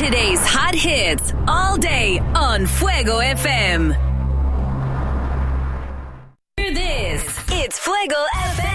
Today's hot hits all day on Fuego FM. It's Fuego FM.